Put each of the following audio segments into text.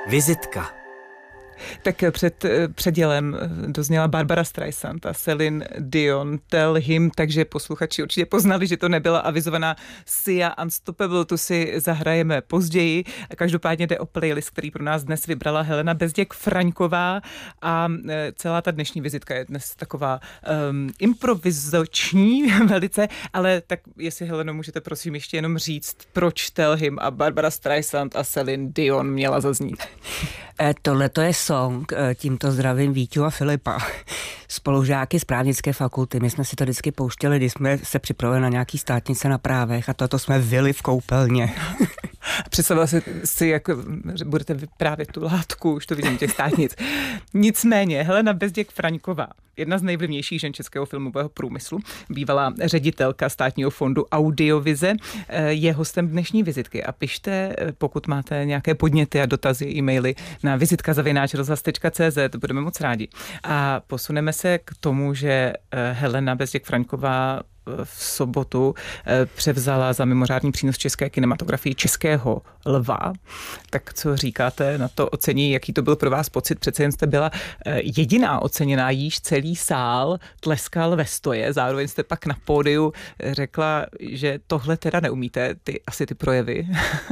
Vizitka. Tak před předělem dozněla Barbara Streisand a Celine Dion Tell Him, takže posluchači určitě poznali, že to nebyla avizovaná Sia Unstoppable, tu si zahrajeme později. Každopádně jde o playlist, který pro nás dnes vybrala Helena Bezděk-Fraňková a celá ta dnešní vizitka je dnes taková improvizační velice, ale tak jestli Heleno můžete prosím ještě jenom říct, proč Tell Him a Barbara Streisand a Celine Dion měla zaznít. Tohle to je song, tímto zdravím Víťu a Filipa, spolužáky z právnické fakulty. My jsme si to vždycky pouštěli, když jsme se připravili na nějaký státnice na právech a toto jsme vyli v koupelně. Představila si, jak budete vyprávět tu látku, už to vidím těch státnic. Nicméně Helena Bezděk-Fraňková, jedna z nejvlivnějších žen českého filmového průmyslu, bývalá ředitelka Státního fondu Audiovize, je hostem dnešní vizitky a pište, pokud máte nějaké podněty a dotazy, e-maily na vizitka@rozhlas.cz, budeme moc rádi. A posuneme se k tomu, že Helena Bezděk-Fraňková v sobotu převzala za mimořádný přínos české kinematografii Českého lva. Tak co říkáte na to ocenění, jaký to byl pro vás pocit? Přece jen jste byla jediná oceněná, jíž celý sál tleskal ve stoje, zároveň jste pak na pódiu řekla, že tohle teda neumíte, ty projevy.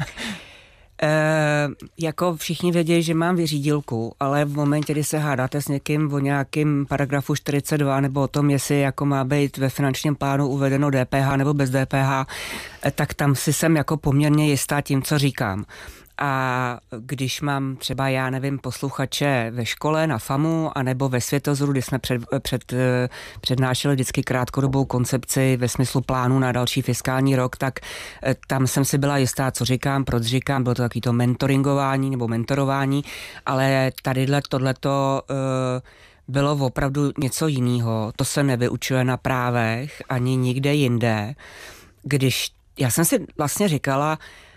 Jako všichni vědí, že mám vyřídilku, ale v momentě, kdy se hádáte s někým o nějakým paragrafu 42 nebo o tom, jestli jako má být ve finančním plánu uvedeno DPH nebo bez DPH, tak tam si jsem jako poměrně jistá tím, co říkám. A když mám třeba, já nevím, posluchače ve škole, na FAMu, anebo ve Světozoru, kdy jsme přednášeli vždycky krátkodobou koncepci ve smyslu plánu na další fiskální rok, tak tam jsem si byla jistá, co říkám, proč říkám, bylo to takový to mentoringování nebo mentorování, ale tadyhle tohleto bylo opravdu něco jiného. To se nevyučuje na právech ani nikde jinde. Když já jsem si vlastně říkala,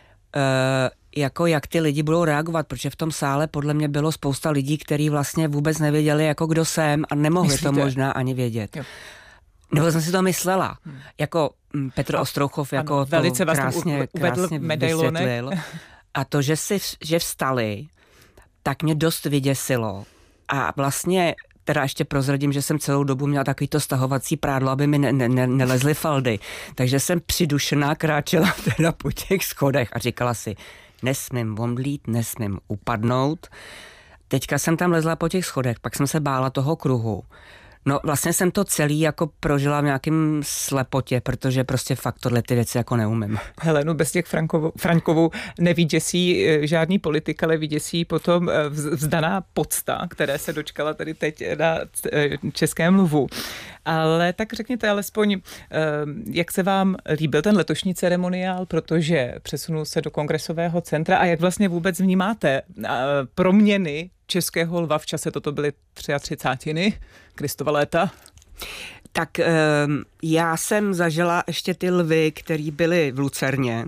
jako jak ty lidi budou reagovat, protože v tom sále podle mě bylo spousta lidí, kteří vlastně vůbec nevěděli, jako kdo jsem a nemohli Myslíte? To možná ani vědět. Jo. Nebo jsem si to myslela. Jako Petr Ostrouchov jako ano, velice to krásně vysvětlil. A to, že vstali, tak mě dost vyděsilo. A vlastně teda ještě prozradím, že jsem celou dobu měla takovýto stahovací prádlo, aby mi nelezly faldy. Takže jsem přidušená kráčela teda po těch schodech a říkala si, nesmím omdlít, nesmím upadnout. Teďka jsem tam lezla po těch schodech, pak jsem se bála toho kruhu. No vlastně jsem to celý jako prožila v nějakým slepotě, protože prostě fakt tohle ty věci jako neumím. Helenu Bezděk-Fraňkovou nevyděsí žádný politik, ale vyděsí potom vzdaná pocta, které se dočkala tady teď na Českém lvu. Ale tak řekněte alespoň, jak se vám líbil ten letošní ceremoniál, protože přesunul se do Kongresového centra a jak vlastně vůbec vnímáte proměny Českého lva v čase, toto byly 33. Kristova léta? Tak já jsem zažila ještě ty lvy, které byly v Lucerně,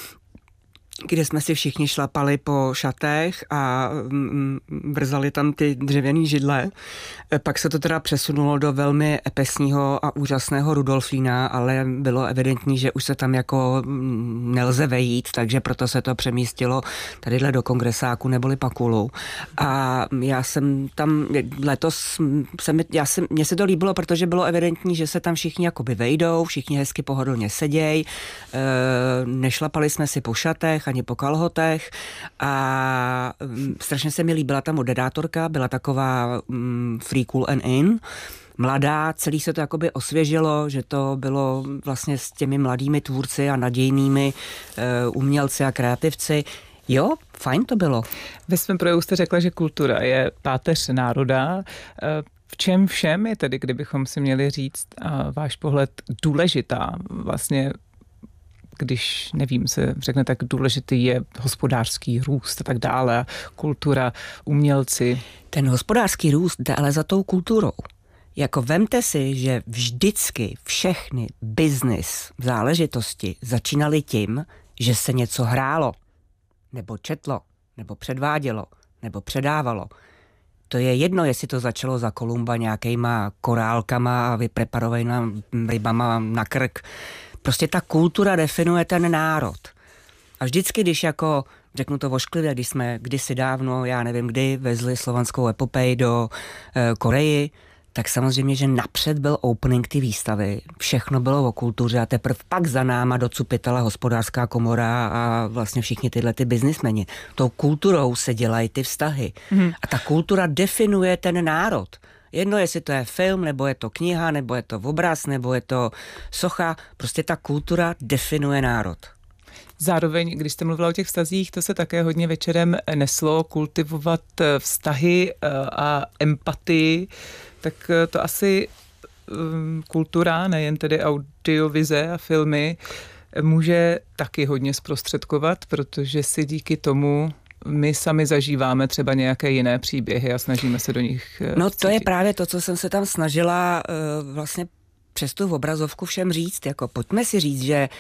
kde jsme si všichni šlapali po šatech a vrzali tam ty dřevěný židle. Pak se to teda přesunulo do velmi epesního a úžasného Rudolfína, ale bylo evidentní, že už se tam jako nelze vejít, takže proto se to přemístilo tadyhle do Kongresáku neboli Pakulu. A já jsem tam letos, mně se to líbilo, protože bylo evidentní, že se tam všichni jakoby vejdou, všichni hezky pohodlně seděj, nešlapali jsme si po šatech, ani po kalhotech a strašně se mi líbila ta moderátorka, byla taková free, cool and in, mladá, celý se to jakoby osvěžilo, že to bylo vlastně s těmi mladými tvůrci a nadějnými umělci a kreativci. Jo, fajn to bylo. Ve svém projevu jste řekla, že kultura je páteř národa. V čem všem je tedy, kdybychom si měli říct váš pohled, důležitá vlastně, když, nevím, se řekne, tak důležitý je hospodářský růst a tak dále, kultura, umělci. Ten hospodářský růst jde ale za tou kulturou. Jako vemte si, že vždycky všechny business záležitosti začínaly tím, že se něco hrálo, nebo četlo, nebo předvádělo, nebo předávalo. To je jedno, jestli to začalo za Kolumba nějakýma korálkama a vypreparovanýma rybama na krk. Prostě ta kultura definuje ten národ. A vždycky, když jako řeknu to vošklivě, když jsme kdysi dávno, já nevím kdy, vezli Slovanskou epopej do Koreji, tak samozřejmě, že napřed byl opening ty výstavy, všechno bylo o kultuře a teprve pak za náma docupitala Hospodářská komora a vlastně všichni tyhle ty biznismeni. Tou kulturou se dělají ty vztahy. A ta kultura definuje ten národ. Jedno, jestli to je film, nebo je to kniha, nebo je to obraz, nebo je to socha, prostě ta kultura definuje národ. Zároveň, když jste mluvila o těch vztazích, to se také hodně večerem neslo, kultivovat vztahy a empatii, tak to asi kultura, nejen tedy audiovize a filmy, může taky hodně zprostředkovat, protože si díky tomu my sami zažíváme třeba nějaké jiné příběhy a snažíme se do nich No to je právě to, co jsem se tam snažila vlastně přes tu obrazovku všem říct, jako pojďme si říct, že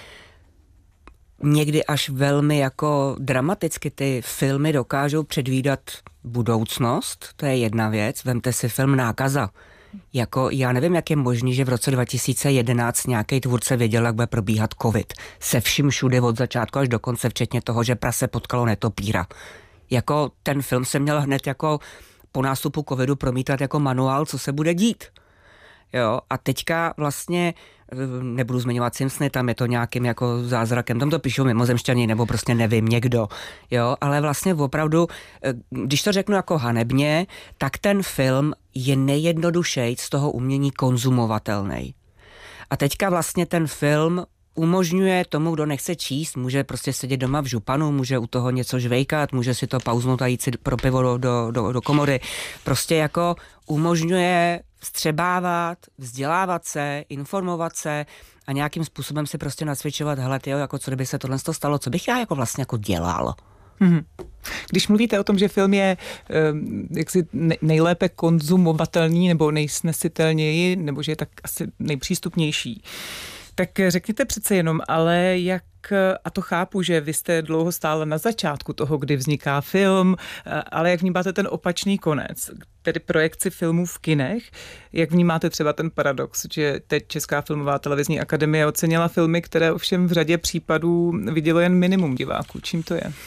někdy až velmi jako dramaticky ty filmy dokážou předvídat budoucnost, to je jedna věc, vemte si film Nákaza. Jako, já nevím, jak je možný, že v roce 2011 nějaký tvůrce věděl, jak bude probíhat covid. Se vším všude od začátku až do konce, včetně toho, že prase potkalo netopíra. Jako ten film se měl hned jako po nástupu covidu promítat jako manuál, co se bude dít. Jo, a teďka vlastně nebudu zmiňovat Simpsony, tam je to nějakým jako zázrakem, tam to píšou mimozemšťani nebo prostě nevím, někdo, jo, ale vlastně opravdu, když to řeknu jako hanebně, tak ten film je nejjednodušeji z toho umění konzumovatelný. A teďka vlastně ten film umožňuje tomu, kdo nechce číst, může prostě sedět doma v županu, může u toho něco žvejkat, může si to pauznout a jít si pro pivo do komory. Prostě jako umožňuje vstřebávat, vzdělávat se, informovat se a nějakým způsobem si prostě nacvičovat, hele tyjo, jako co kdyby se tohle stalo, co bych já jako vlastně jako dělal. Když mluvíte o tom, že film je jaksi nejlépe konzumovatelný nebo nejsnesitelněji, nebo že je tak asi nejpřístupnější, tak řekněte přece jenom, ale jak, a to chápu, že vy jste dlouho stála na začátku toho, kdy vzniká film, ale jak vnímáte ten opačný konec, tedy projekci filmů v kinech, jak vnímáte třeba ten paradox, že teď Česká filmová televizní akademie ocenila filmy, které ovšem v řadě případů vidělo jen minimum diváků. Čím to je?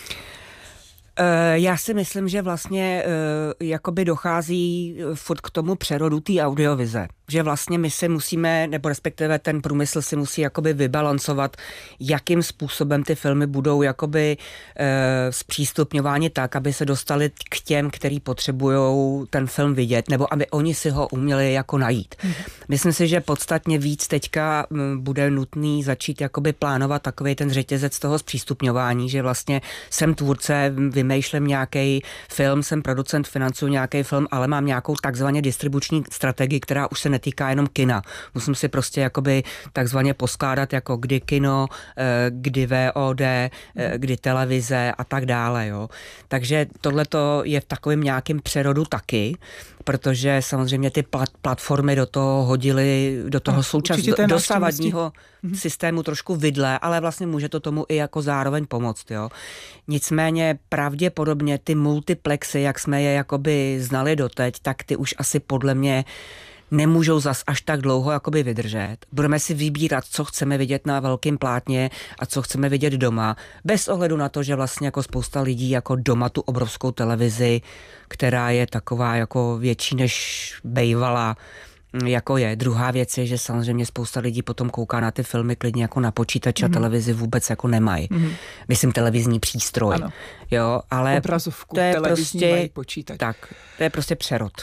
Já si myslím, že vlastně jakoby dochází furt k tomu přerodu té audiovize. Že vlastně my si musíme, nebo respektive ten průmysl si musí jakoby vybalancovat, jakým způsobem ty filmy budou jakoby zpřístupňováni tak, aby se dostali k těm, který potřebujou ten film vidět, nebo aby oni si ho uměli jako najít. Myslím si, že podstatně víc teďka bude nutný začít jakoby plánovat takovej ten řetězec toho zpřístupňování, že vlastně jsem tvůrce, vymýšlím nějaký film, jsem producent, financuju nějaký film, ale mám nějakou takzvaně distribuční strategii, která už se netýká jenom kina. Musím si prostě jakoby takzvaně poskládat jako kdy kino, kdy VOD, kdy televize a tak dále, jo. Takže tohleto je v takovém nějakém přerodu taky, protože samozřejmě ty platformy do toho hodily, do toho dosavadního systému trošku vidle, ale vlastně může to tomu i jako zároveň pomoct, jo. Nicméně pravděpodobně ty multiplexy, jak jsme je jakoby znali doteď, tak ty už asi podle mě nemůžou zas až tak dlouho jakoby vydržet. Budeme si vybírat, co chceme vidět na velkém plátně a co chceme vidět doma, bez ohledu na to, že vlastně jako spousta lidí jako doma tu obrovskou televizi, která je taková jako větší než bejvala, jako je. Druhá věc je, že samozřejmě spousta lidí potom kouká na ty filmy klidně jako na počítač a televizi vůbec jako nemají. Myslím televizní přístroj. Ano. Jo, ale obrazovku, to je televizní prostě mají počítač. Tak, to je prostě přerod.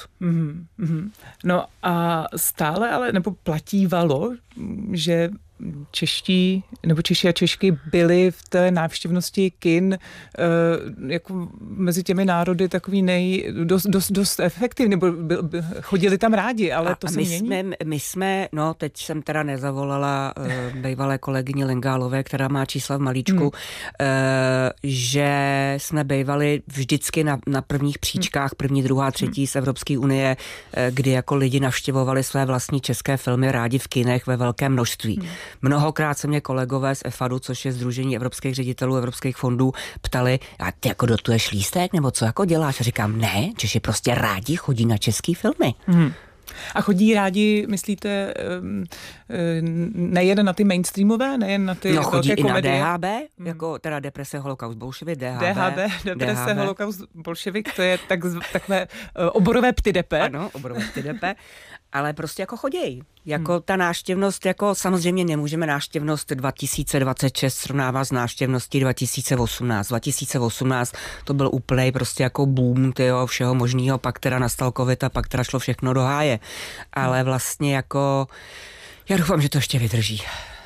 No a stále ale, nebo platívalo, že Čeští a Češky byli v té návštěvnosti kin jako mezi těmi národy takový dost efektivní, nebo chodili tam rádi, ale to se mění. My jsme, no teď jsem teda nezavolala bývalé kolegyni Lengálové, která má čísla v malíčku, že jsme bývali vždycky na prvních příčkách, první, druhá, třetí z Evropské unie, kdy jako lidi navštěvovali své vlastní české filmy rádi v kinech ve velkém množství. Mnohokrát se mě kolegové z EFADu, což je Sdružení evropských ředitelů evropských fondů, ptali, a ty jako dotuješ lístek, nebo co jako děláš? A říkám, ne, Češi prostě rádi chodí na český filmy. A chodí rádi, myslíte, nejen na ty mainstreamové, nejen na ty chodí velké i komedie? na DHB, jako teda Deprese, holokaust, bolševik, Deprese, holokaust, bolševik, to je takové oborové ptydepe. Ano, oborové ptydepe, ale prostě jako choděj. Jako ta návštěvnost, jako samozřejmě nemůžeme návštěvnost 2026 srovnávat s návštěvností 2018. 2018 to byl úplnej prostě jako boom, všeho možného, pak teda nastal covid a pak teda šlo všechno do háje. Ale vlastně jako, já doufám, že to ještě vydrží.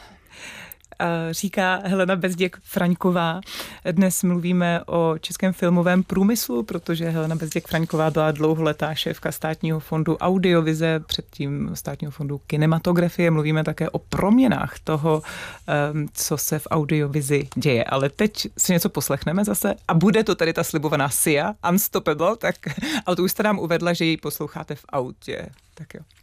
Říká Helena Bezděk-Fraňková. Dnes mluvíme o českém filmovém průmyslu, protože Helena Bezděk-Fraňková byla dlouholetá šéfka Státního fondu audiovize, předtím Státního fondu kinematografie. Mluvíme také o proměnách toho, co se v audiovizi děje. Ale teď si něco poslechneme zase a bude to tady ta slibovaná Sia, Unstoppable, tak, ale to už jste nám uvedla, že ji posloucháte v autě. Tak jo.